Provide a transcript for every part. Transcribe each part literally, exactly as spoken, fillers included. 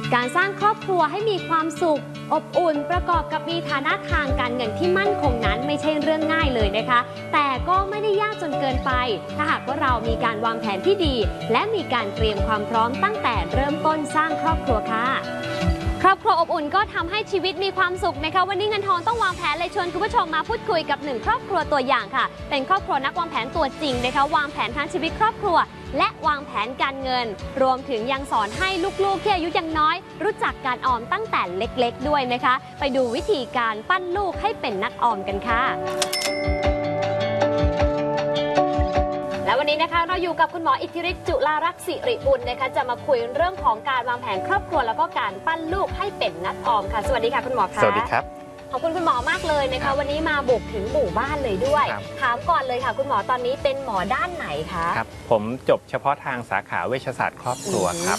การสร้างครอบครัวให้มีความสุขอบอุ่นประกอบกับมีฐานะทางการเงินที่มั่นคงนั้นไม่ใช่เรื่องง่ายเลยนะคะแต่ก็ไม่ได้ยากจนเกินไปถ้าหากว่าเรามีการวางแผนที่ดีและมีการเตรียมความพร้อมตั้งแต่เริ่มต้นสร้างครอบครัวค่ะครอบครัวอบอุ่นก็ทำให้ชีวิตมีความสุขนะคะวันนี้เงินทองต้องวางแผนเลยชวนคุณผู้ชมมาพูดคุยกับหนึ่งครอบครัวตัวอย่างค่ะเป็นครอบครัวนักวางแผนตัวจริงนะคะวางแผนทางชีวิตครอบครัวและวางแผนการเงินรวมถึงยังสอนให้ลูกๆที่อายุยังน้อยรู้จักการออมตั้งแต่เล็กๆด้วยนะคะไปดูวิธีการปั้นลูกให้เป็นนักออมกันค่ะและวันนี้นะคะเราอยู่กับคุณหมออิทธิฤทธิ์จุฬารักษ์สิริบุญนะคะจะมาคุยเรื่องของการวางแผนครอบครัวแล้วก็การปั้นลูกให้เป็นนักออมค่ะสวัสดีค่ะคุณหมอคะสวัสดีครับขอบคุณคุณหมอมากเลยนะคะวันนี้มาบุกถึงหมู่บ้านเลยด้วยถามก่อนเลยค่ะคุณหมอตอนนี้เป็นหมอด้านไหนคะครับผมจบเฉพาะทางสาขาเวชศาสตร์ครอบครัวครับ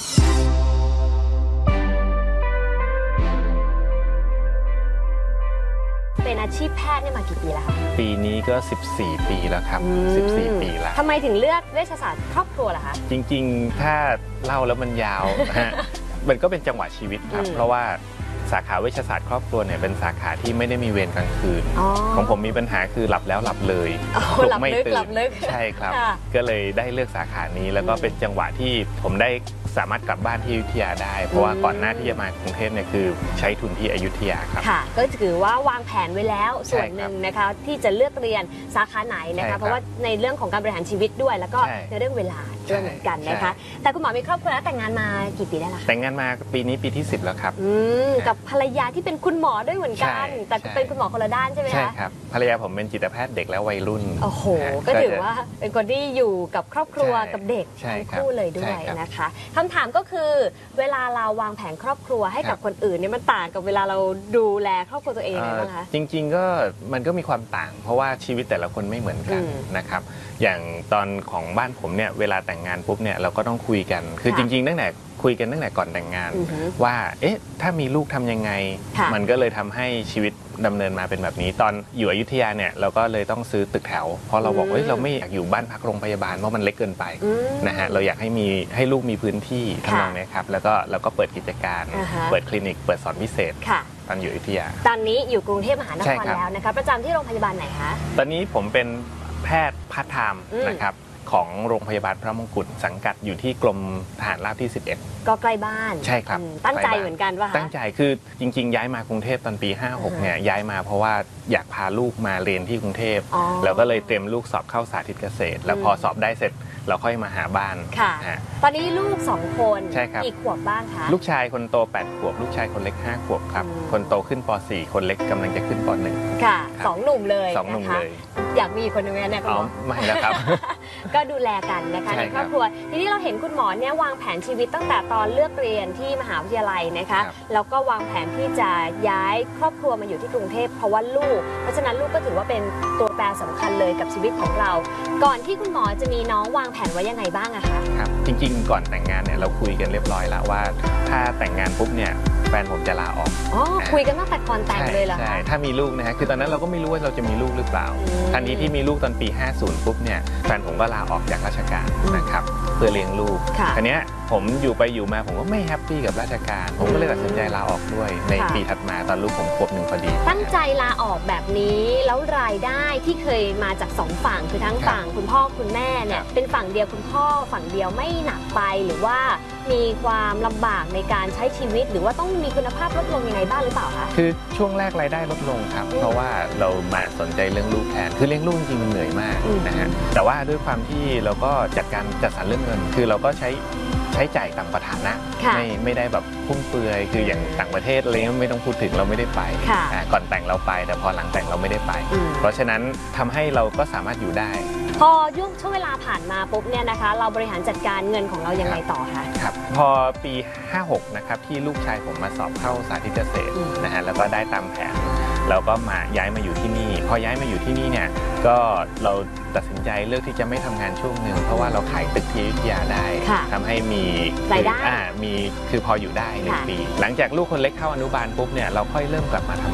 เป็นอาชีพแพทย์เนี่ยมากี่ปีแล้วคะปีนี้ก็สิบสี่ปีแล้วครับสิบสี่ปีแล้วทำไมถึงเลือกเวชศาสตร์ครอบครัวล่ะคะจริงๆถ้าเล่าแล้วมันยาวฮะมันก็เป็นจังหวะชีวิตครับเพราะว่าสาขาเวชศาสตร์ครอบครัวเนี่ยเป็นสาขาที่ไม่ได้มีเวรกลางคืนของผมมีปัญหาคือหลับแล้วหลับเลยลุกไม่ตื่นใช่ครับก็เลยได้เลือกสาขานี้แล้วก็เป็นจังหวะที่ผมได้สามารถกลับบ้านที่อยุธยาได้เพราะว่าก่อนหน้าที่จะมากรุงเทพเนี่ยคือใช้ทุนที่อยุธยาครับค่ะก็ถือว่าวางแผนไว้แล้วส่วนหนึ่งนะคะที่จะเลือกเรียนสาขาไหนนะคะเพราะว่าในเรื่องของการบริหารชีวิตด้วยแล้วก็ในเรื่องเวลาด้วยเหมือนกันนะคะแต่คุณหมอมีครอบครัวแล้วแต่งงานมากี่ปีได้แล้วคะแต่งงานมาปีนี้ปีที่สิบแล้วครับกับภรรยาที่เป็นคุณหมอด้วยเหมือนกันแต่เป็นคุณหมอคนละด้านใช่ไหมคะใช่ครับภรรยาผมเป็นจิตแพทย์เด็กและวัยรุ่นโอ้โหก็ถือว่าเป็นคนที่อยู่กับครอบครัวกับเด็กทั้งคู่เลยด้วยนะคะคำถามก็คือเวลาเราวางแผนครอบครัวให้กับคนอื่นเนี่ยมันต่างกับเวลาเราดูแลครอบครัวตัวเองไหมคะจริงๆก็มันก็มีความต่างเพราะว่าชีวิตแต่ละคนไม่เหมือนกันนะครับอย่างตอนของบ้านผมเนี่ยเวลาแต่งงานปุ๊บเนี่ยเราก็ต้องคุยกันคือจริงๆตั้งแต่คุยกันตั้งแต่ก่อนแต่งงานว่าเอ๊ะถ้ามีลูกทำยังไงมันก็เลยทำให้ชีวิตดำเนินมาเป็นแบบนี้ตอนอยู่อยุธยาเนี่ยเราก็เลยต้องซื้อตึกแถวเพราะเราบอกว่าเราไม่อยากอยู่บ้านพักโรงพยาบาลเพราะมันเล็กเกินไปนะฮะเราอยากให้มีให้ลูกมีพื้นที่ทำนองนี้ครับแล้วก็เราก็เปิดกิจการเปิดคลินิกเปิดสอนพิเศษตอนอยู่อยุธยาตอนนี้อยู่กรุงเทพมหานครแล้วนะคะประจำที่โรงพยาบาลไหนคะตอนนี้ผมเป็นแพทย์พาร์ทไทม์นะครับของโรงพยาบาลพระมงกุฎสังกัดอยู่ที่กรมทหารราบที่สิบเอ็ดก็ใกล้บ้านใช่ครับตั้งใจเหมือนกันป่ะคะตั้งใจคือจริงๆย้ายมากรุงเทพตอนปีห้าหกเนี่ยย้ายมาเพราะว่าอยากพาลูกมาเรียนที่กรุงเทพแล้วก็เลยเตรียมลูกสอบเข้าสาธิตเกษตรแล้วพอสอบได้เสร็จเราค่อยมาหาบ้านค่ะตอนนี้ลูกสองคนกี่ขวบบ้างคะลูกชายคนโตแปดขวบลูกชายคนเล็กห้าขวบครับคนโตขึ้นป สี่คนเล็กกำลังจะขึ้นป หนึ่งค่ะสองหนุ่มเลยสองหนุ่มเลยอยากมีคนหนึ่งเนี่ยคุณหมอไม่แล้วครับก็ดูแลกันนะคะในครอบครัวทีนี้เราเห็นคุณหมอเนี่ยวางแผนชีวิตตั้งแต่ตอนเลือกเรียนที่มหาวิทยาลัยนะคะแล้วก็วางแผนที่จะย้ายครอบครัวมาอยู่ที่กรุงเทพเพราะว่าลูกเพราะฉะนั้นลูกก็ถือว่าเป็นตัวแปรสำคัญเลยกับชีวิตของเราก่อนที่คุณหมอจะมีน้องวางแผนไว้ยังไงบ้างอะคะครับจริงๆก่อนแต่งงานเนี่ยเราคุยกันเรียบร้อยแล้วว่าถ้าแต่งงานปุ๊บเนี่ยแฟนผมจะลาออกอ๋อคุยกันตั้งแต่ก่อนแต่งเลยเหรอใช่ถ้ามีลูกนะฮะคือตอนนั้นเราก็ไม่รู้ว่าเราจะมีลูกหรือเปล่าทันทีที่มีลูกตอนปีห้าสิบปุ๊บเนี่ยแฟนผมก็ลาออกจากราชการนะครับเพื่อเลี้ยงลูกทีนี้ผมอยู่ไปอยู่มาผมก็ไม่แฮปปี้กับราชการผมก็เลยตัดสินใจลาออกด้วยในปีถัดมาตอนลูกผมขวบหนึ่งพอดีตั้งใจลาออกแบบนี้แล้วรายได้ที่เคยมาจากสองฝั่งคือทั้งฝั่งคุณพ่อคุณแม่เนี่ยเป็นฝั่งเดียวคุณพ่อฝั่งเดียวไม่หนักไปหรือว่ามีความลำบากในการใช้ชีวิตหรือว่าต้องมีคุณภาพลดลงยังไงบ้างหรือเปล่าคะคือช่วงแรกรายได้ลดลงครับเพราะว่าเรามาสนใจเรื่องลูกแทนคือเลี้ยงลูกจริงมันเหนื่อยมากนะฮะแต่ว่าด้วยความที่เราก็จัดการจัดสรรเรื่องเงินคือเราก็ใช้ใช้จ่ายตามสถานะไม่ไม่ได้แบบพุ่งเฟือยคืออย่างต่างประเทศอะไรไม่ต้องพูดถึงเราไม่ได้ไปก่อนแต่งเราไปแต่พอหลังแต่งเราไม่ได้ไปเพราะฉะนั้นทำให้เราก็สามารถอยู่ได้พอยุ่งช่วงเวลาผ่านมาปุ๊บเนี่ยนะคะเราบริหารจัดการเงินของเรายังไงต่อคะครับพอปีห้าหกนะครับที่ลูกชายผมมาสอบเข้าสาธิตเกษตรนะฮะแล้วก็ได้ตามแผนเราก็มาย้ายมาอยู่ที่นี่พอย้ายมาอยู่ที่นี่เนี่ยก็เราตัดสินใจเลือกที่จะไม่ทำงานช่วงหนึ่งเพราะว่าเราขายตึกที่อยุธยาได้ทำให้มีรายได้มีคือพออยู่ได้หนึ่งปีหลังจากลูกคนเล็กเข้าอนุบาลปุ๊บเนี่ยเราค่อยเริ่มกลับมาทำงาน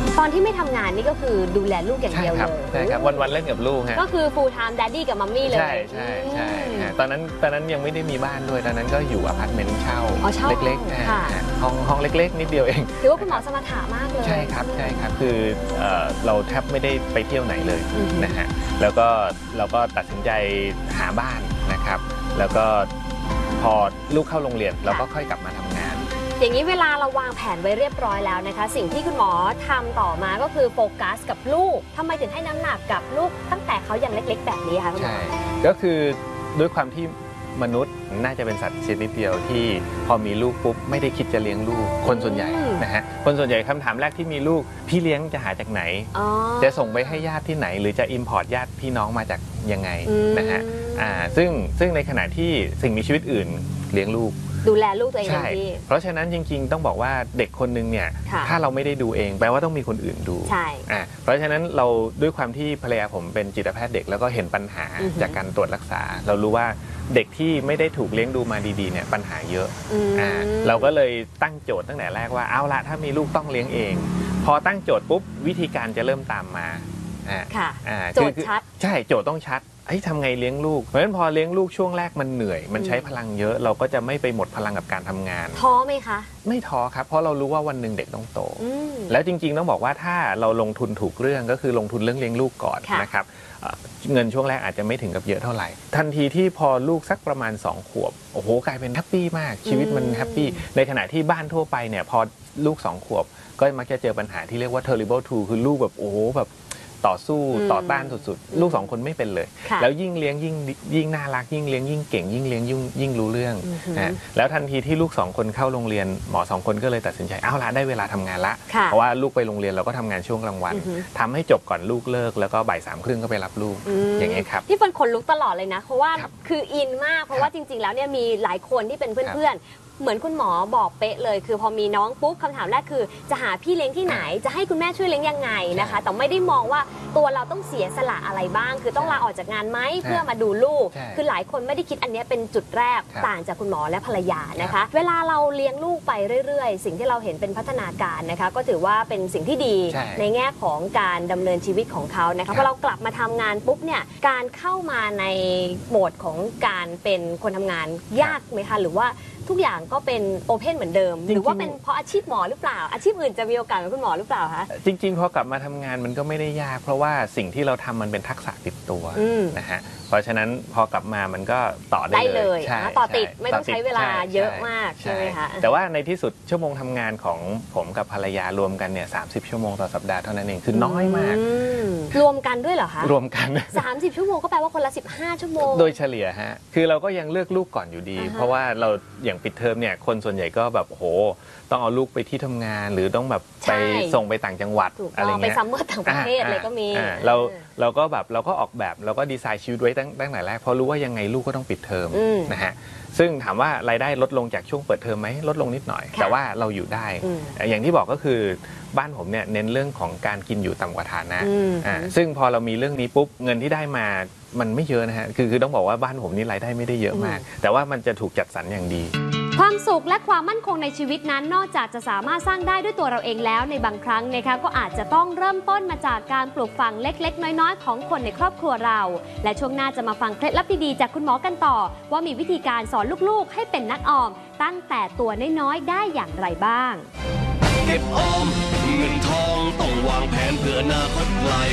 ตอนที่ไม่ทำงานนี่ก็คือดูแลลูกอย่างเดียวเลยใช่ครับวันๆเล่นกับลูกฮะก็คือ full time daddy กับมัมมี่เลยใช่ใช่ใช่ตอนนั้นตอนนั้นยังไม่ได้มีบ้านด้วยตอนนั้นก็อยู่อพาร์ตเมนต์เช่าเล็กๆห้องห้องเล็กๆนิดเดียวเองถือว่าคุณหมอสมถะมากเลยใช่ครับใช่ครับคือเราแทบไม่ได้ไปเที่ยวไหนเลยนะฮะแล้วก็เราก็ตัดสินใจหาบ้านนะครับแล้วก็พอลูกเข้าโรงเรียนเราก็ค่อยกลับมาทำงานอย่างนี้เวลาเราวางแผนไว้เรียบร้อยแล้วนะคะสิ่งที่คุณหมอทำต่อมาก็คือโฟกัสกับลูกทำไมถึงให้น้ำหนักกับลูกตั้งแต่เขายังเล็กๆแบบนี้คะคุณหมอใช่ก็คือด้วยความที่มนุษย์น่าจะเป็นสัตว์ชนิดเดียวที่พอมีลูกปุ๊บไม่ได้คิดจะเลี้ยงลูกคนส่วนใหญ่นะฮะคนส่วนใหญ่คำถามแรกที่มีลูกพี่เลี้ยงจะหาจากไหนจะส่งไปให้ญาติที่ไหนหรือจะอิมพอร์ตญาติพี่น้องมาจากยังไงนะฮะอ่าซึ่งซึ่งในขณะที่สิ่งมีชีวิตอื่นเลี้ยงลูกดูแลลูกตัวเองใช่เพราะฉะนั้นจริงๆต้องบอกว่าเด็กคนนึงเนี่ยถ้าเราไม่ได้ดูเองแปลว่าต้องมีคนอื่นดูใช่อ่าเพราะฉะนั้นเราด้วยความที่ภรรยาผมเป็นจิตแพทย์เด็กแล้วก็เห็นปัญหาจากการตรวจรักษาเรารู้ว่าเด็กที่ไม่ได้ถูกเลี้ยงดูมาดีๆเนี่ยปัญหาเยอะอ่าเราก็เลยตั้งโจทย์ตั้งแต่แรกว่าเอาละถ้ามีลูกต้องเลี้ยงเองพอตั้งโจทย์ปุ๊บวิธีการจะเริ่มตามมาอ่าอ่าโจทย์ชัดใช่โจทย์ต้องชัดไอ้ทำไงเลี้ยงลูกเพราะฉะนั้นพอเลี้ยงลูกช่วงแรกมันเหนื่อยมันใช้พลังเยอะเราก็จะไม่ไปหมดพลังกับการทำงานท้อไหมคะไม่ท้อครับเพราะเรารู้ว่าวันหนึ่งเด็กต้องโตแล้วจริงๆต้องบอกว่าถ้าเราลงทุนถูกเรื่องก็คือลงทุนเรื่องเลี้ยงลูกก่อนนะครับเงินช่วงแรกอาจจะไม่ถึงกับเยอะเท่าไหร่ทันทีที่พอลูกสักประมาณสองขวบโอ้โหกลายเป็นแฮปปี้มากชีวิตมันแฮปปี้ในขณะที่บ้านทั่วไปเนี่ยพอลูกสองขวบก็มักจะเจอปัญหาที่เรียกว่า terrible two คือลูกแบบโอ้โหแบบต่อสู้ต่อต้านสุดๆลูกสองคนไม่เป็นเลยแล้วยิ่งเลี้ยงยิ่งยิ่งน่ารักยิ่งเลี้ยงยิ่งเก่งยิ่งเลี้ยงยิ่งยิ่งรู้เรื่องนะแล้วทันทีที่ลูกสองคนเข้าโรงเรียนหมอสองคนก็เลยตัดสินใจเอาละได้เวลาทำงานละเพราะว่าลูกไปโรงเรียนเราก็ทำงานช่วงกลางวันทำให้จบก่อนลูกเลิกแล้วก็บ่ายสามครึ่งก็ไปรับลูกอย่างเงี้ยครับที่เป็นคนลุกตลอดเลยนะเพราะว่าคืออินมากเพราะว่าจริงๆแล้วเนี่ยมีหลายคนที่เป็นเพื่อนเหมือนคุณหมอบอกเป๊ะเลยคือพอมีน้องปุ๊บคำถามแรกคือจะหาพี่เลี้ยงที่ไหนจะให้คุณแม่ช่วยเลี้ยงยังไงนะคะแต่ไม่ได้มองว่าตัวเราต้องเสียสละอะไรบ้างคือต้องลาออกจากงานไหมเพื่อมาดูลูกคือหลายคนไม่ได้คิดอันนี้เป็นจุดแรกต่างจากคุณหมอและภรรยานะคะเวลาเราเลี้ยงลูกไปเรื่อยๆสิ่งที่เราเห็นเป็นพัฒนาการนะคะก็ถือว่าเป็นสิ่งที่ดีในแง่ของการดำเนินชีวิตของเขานะคะพอเรากลับมาทำงานปุ๊บเนี่ยการเข้ามาในโหมดของการเป็นคนทำงานยากไหมคะหรือว่าทุกอย่างก็เป็นโอเพนเหมือนเดิมหรือว่าเป็นเพราะอาชีพหมอหรือเปล่าอาชีพอื่นจะมีโอกาสเป็นคุณหมอหรือเปล่าคะจริงๆพอกลับมาทำงานมันก็ไม่ได้ยากเพราะว่าสิ่งที่เราทำมันเป็นทักษะติดตัวนะฮะเพราะฉะนั้นพอกลับมามันก็ต่อได้เลยต่อติดไม่ต้องใช้เวลาเยอะมากใช่ไหมคะแต่ว่าในที่สุดชั่วโมงทำงานของผมกับภรรยารวมกันเนี่ยสามสิบชั่วโมงต่อสัปดาห์เท่านั้นเองคือน้อยมากรวมกันด้วยเหรอคะรวมกันสามสิบชั่วโมงก็แปลว่าคนละสิบห้าชั่วโมงโดยเฉลี่ยฮะคือเราก็ยังเลือกลูกก่อนอยู่ดีเพราะว่าเราอย่างปิดเทอมเนี่ยคนส่วนใหญ่ก็แบบโหต้องเอาลูกไปที่ทำงานหรือต้องแบบไปส่งไปต่างจังหวัดอะไรเงี้ยไปซัมเมอร์ต่างประเทศอะไรก็มีเราเราก็แบบเราก็ออกแบบเราก็ดีไซน์ชีวิตไว้ตั้งตั้งแต่แรกเพราะรู้ว่ายังไงลูกก็ต้องปิดเทอมนะฮะซึ่งถามว่ารายได้ลดลงจากช่วงเปิดเทอมไหมลดลงนิดหน่อยแต่ว่าเราอยู่ได้อย่างที่บอกก็คือบ้านผมเนี่ยเน้นเรื่องของการกินอยู่ต่ำกว่าฐานะซึ่งพอเรามีเรื่องนี้ปุ๊บเงินที่ได้มามันไม่เยอะนะฮะคือคือต้องบอกว่าบ้านผมนี่รายได้ไม่ได้เยอะมากแต่ว่ามันจะถูกจัดสรรอย่างดีความสุขและความมั่นคงในชีวิตนั้นนอกจากจะสามารถสร้างได้ด้วยตัวเราเองแล้วในบางครั้งนะคะก็อาจจะต้องเริ่มต้นมาจากการปลูกฝังเล็กๆน้อยๆของคนในครอบครัวเราและช่วงหน้าจะมาฟังเคล็ดลับดีๆจากคุณหมอกันต่อว่ามีวิธีการสอนลูกๆให้เป็นนักออมตั้งแต่ตัวน้อยๆได้อย่างไรบ้างเก็บออมเงินทองต้องวางแผนเพื่ออนาคตไกล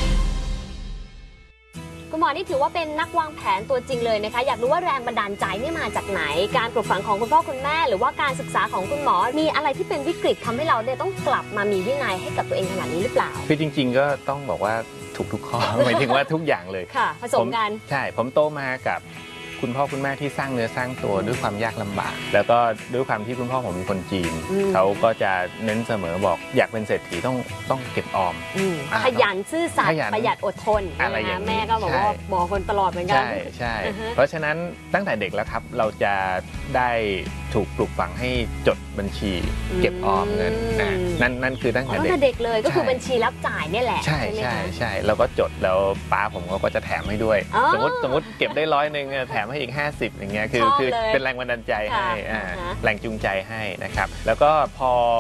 คุณหมอนี่ถือว่าเป็นนักวางแผนตัวจริงเลยนะคะอยากรู้ว่าแรงบันดาลใจนี่มาจากไหนการปลูกฝังของคุณพ่อคุณแม่หรือว่าการศึกษาของคุณหมอมีอะไรที่เป็นวิกฤตทำให้เราเนี่ยต้องกลับมามีวินัยให้กับตัวเองขนาดนี้หรือเปล่าคือจริงๆก็ต้องบอกว่าถูกทุกข้อหมายถึงว่าทุกอย่างเลยค่ะผสมกันใช่ผมโตมากับคุณพ่อคุณแม่ที่สร้างเนื้อสร้างตัวด้วยความยากลำบากแล้วก็ด้วยความที่คุณพ่อผมเป็นคนจีนเขาก็จะเน้นเสมอบอกอยากเป็นเศรษฐีต้องต้องเก็บออมขยันซื่อสัตย์ประหยัดอดทนอะไรอย่างแม่ก็บอกว่าบอกคนตลอดเหมือนกันใช่ใช่เพราะฉะนั้นตั้งแต่เด็กแล้วครับเราจะได้ถูกปลูกฝังให้จดบัญชีเก็บออมเงินนั่นนั่นคือตั้งแต่เด็กเลยก็คือบัญชีรับจ่ายนี่แหละใช่ใช่ใช่แล้วก็จดแล้วป้าผมเขาก็จะแถมให้ด้วยสมมติสมมติเก็บได้ร้อยหนึ่งแถมให้อีกห้าสิบอย่างเงี้ยคือคือเป็นแรงบันดาลใจให้แรงจูงใจให้นะครับแล้วก็พอ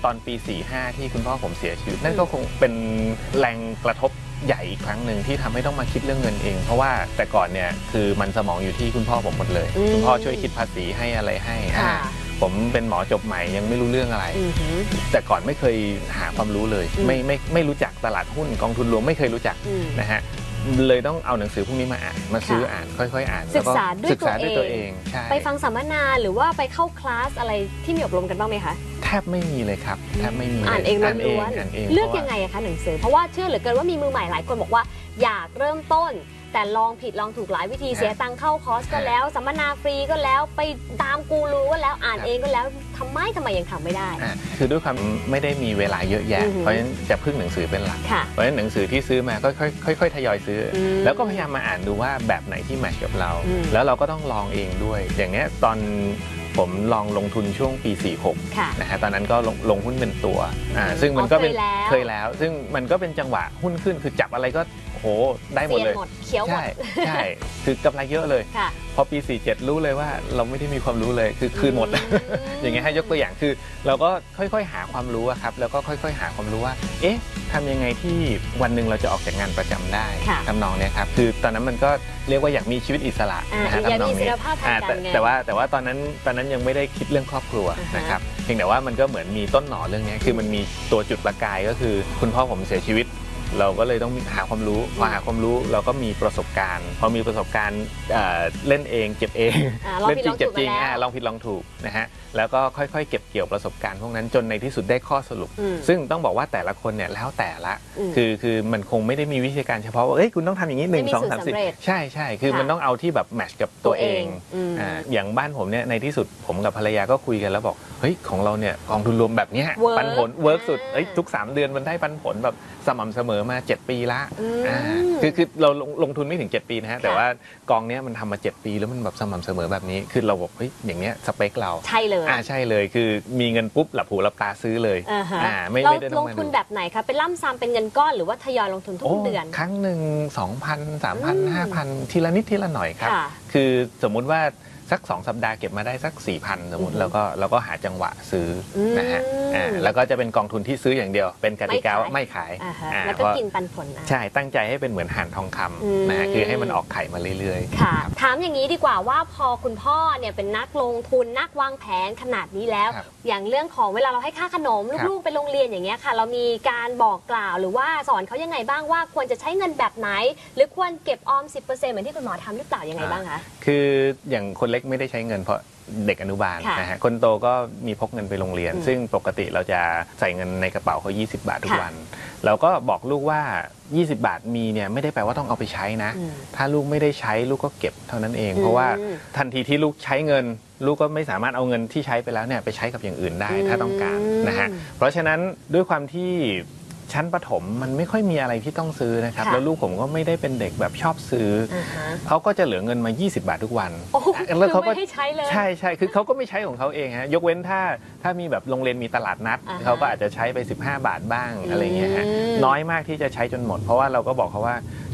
ตอนปี สี่ห้า ที่คุณพ่อผมเสียชีวิตนั่นก็คงเป็นแรงกระทบใหญ่อีกครั้งหนึ่งที่ทำให้ต้องมาคิดเรื่องเงินเองเพราะว่าแต่ก่อนเนี่ยคือมันสมองอยู่ที่คุณพ่อผมหมดเลยคุณพ่อช่วยคิดภาษีให้อะไรให้ผมเป็นหมอจบใหม่ยังไม่รู้เรื่องอะไรแต่ก่อนไม่เคยหาความรู้เลยไม่ไม่ไม่รู้จักตลาดหุ้นกองทุนรวมไม่เคยรู้จักนะฮะเลยต้องเอาหนังสือพวกนี้มาอ่านมาซื้ออ่านค่อยๆอ่านศึกษาด้วยตัวเองไปฟังสัมมนาหรือว่าไปเข้าคลาสอะไรที่มีอบรมกันบ้างไหมคะแทบไม่มีเลยครับแทบไม่มีอ่านเองล้วนๆเลือกยังไงคะหนังสือเพราะว่าเชื่อเหลือเกินว่ามีมือใหม่หลายคนบอกว่าอยากเริ่มต้นแต่ลองผิดลองถูกหลายวิธีเสียตังค์เข้าคอร์สก็แล้วสัมมนาฟรีก็แล้วไปตามกูรูก็แล้วอ่านเองก็แล้วทำไมทำไมยังทำไม่ได้คือด้วยความไม่ได้มีเวลาเยอะแยะเพราะฉะนั้นจะพึ่งหนังสือเป็นหลักเพราะฉะนั้นหนังสือที่ซื้อมาก็ค่อยๆทยอยซื้อแล้วก็พยายามมาอ่านดูว่าแบบไหนที่แมทช์กับเราแล้วเราก็ต้องลองเองด้วยอย่างเนี้ยตอนผมลองลงทุนช่วงปี สี่หก นะฮะตอนนั้นก็ลงลงหุ้นเป็นตัวอ่าซึ่งมันก็เป็นเคยแล้วซึ่งมันก็เป็นจังหวะหุ้นขึ้นคือจับอะไรก็โหได้หมดเลยเขียวหมดใช่คือกำไรเยอะเลยพอปี สี่เจ็ด รู้เลยว่าเราไม่ได้มีความรู้เลยคือคืนหมดอย่างเงี้ยให้ยกตัวอย่างคือเราก็ค่อยๆหาความรู้ครับแล้วก็ค่อยๆหาความรู้ว่าเอ๊ะทำยังไงที่วันหนึ่งเราจะออกจากงานประจำได้ทำนองเนี้ยครับคือตอนนั้นมันก็เรียกว่าอยากมีชีวิตอิสระนะฮะทำนองนี้แต่ว่าแต่ว่าตอนนั้นตอนนั้นยังไม่ได้คิดเรื่องครอบครัวนะครับเพียงแต่ว่ามันก็เหมือนมีต้นหน่อเรื่องนี้คือมันมีตัวจุดประกายก็คือคุณพ่อผมเสียชีวิตเราก็เลยต้องหาความรู้พอหาความรู้เราก็มีประสบการณ์พอมีประสบการณ์เล่นเองเจ็บเองเล่นจริงเจ็บจริงลองผิดลองถูกนะฮะแล้วก็ค่อยๆเก็บเกี่ยวประสบการณ์พวกนั้นจนในที่สุดได้ข้อสรุปซึ่งต้องบอกว่าแต่ละคนเนี่ยแล้วแต่ละคือคือมันคงไม่ได้มีวิธีการเฉพาะว่าเอ้ยคุณต้องทำอย่างนี้หนึ่งสองสามสี่ใช่ใช่คือมันต้องเอาที่แบบแมทช์กับตัวเองอ่าอย่างบ้านผมเนี่ยในที่สุดผมกับภรรยาก็คุยกันแล้วบอกเฮ้ยของเราเนี่ยกองทุนรวมแบบนี้ปันผลเวิร์กสุดเอ้ยทุกสามเดือนมันได้ปันผลแบบสม่ำเสมอมาเจ็ดปีละอ่าคือคือเราลงทุนไม่ถึงเจ็ดปีนะฮะแต่ว่ากองเนี้ยมันทำมาเจ็ดปีแล้วมันแบบสม่ำเสมอแบบนี้คือเราบอกเฮ้ยอย่างเนี้ยสเปคเราใช่เลยอ่าใช่เลยคือมีเงินปุ๊บหลับหูหลับตาซื้อเลยอ่าไม่ไม่ได้ลงทุนแบบไหนคะเป็นล่ำซ้ำเป็นเงินก้อนหรือว่าทยอยลงทุนทุกเดือนครั้งหนึ่ง สองพัน สามพัน ห้าพัน ทีละนิดทีละหน่อยครับคือสมมุติว่าสักสองสัปดาห์เก็บมาได้สัก สี่พัน สมมุติแล้วก็เราก็หาจังหวะซื้อนะฮะอ่าแล้วก็จะเป็นกองทุนที่ซื้ออย่างเดียวเป็นกติกาว่าไม่ขายแล้วก็กินปันผลใช่ตั้งใจให้เป็นเหมือนห่านทองคำนะฮะคือให้มันออกไข่มาเรื่อยๆค่ะถามอย่างนี้ดีกว่าว่าพอคุณพ่อเนี่ยเป็นนักลงทุนนักวางแผนขนาดนี้แล้วอย่างเรื่องของเวลาเราให้ค่าขนมลูกๆไปโรงเรียนอย่างเงี้ยค่ะเรามีการบอกกล่าวหรือว่าสอนเขายังไงบ้างว่าควรจะใช้เงินแบบไหนหรือควรเก็บออม สิบเปอร์เซ็นต์ เหมือนที่คุณหมอทำหรือเปล่ายังไงบ้างคะคืออย่างคนเล็กไม่ได้ใช้เงินเพราะเด็กอนุบาลนะฮะคนโตก็มีพกเงินไปโรงเรียนซึ่งปกติเราจะใส่เงินในกระเป๋าเขายี่สิบบาททุกวันเราก็บอกลูกว่ายี่สิบบาทมีเนี่ยไม่ได้แปลว่าต้องเอาไปใช้นะถ้าลูกไม่ได้ใช้ลูกก็เก็บเท่านั้นเองเพราะว่าทันทีที่ลูกใช้เงินลูกก็ไม่สามารถเอาเงินที่ใช้ไปแล้วเนี่ยไปใช้กับอย่างอื่นได้ถ้าต้องการนะฮะเพราะฉะนั้นด้วยความที่ชั้นประถมมันไม่ค่อยมีอะไรที่ต้องซื้อนะครับแล้วลูกผมก็ไม่ได้เป็นเด็กแบบชอบซื้อเขาก็จะเหลือเงินมายี่สิบบาททุกวันแล้วเขาก็ไม่ให้ใช้เลยใช่ใช่คือเขาก็ไม่ใช้ของเขาเองฮะยกเว้นถ้าถ้ามีแบบโรงเรียนมีตลาดนัดเขาก็อาจจะใช้ไปสิบห้าบาทบ้างอะไรเงี้ยฮะน้อยมากที่จะใช้จนหมดเพราะว่าเราก็บอกเขาว่า